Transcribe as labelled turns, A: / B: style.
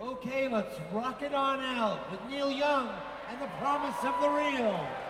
A: Okay, let's rock it on out with Neil Young and the Promise of the Real.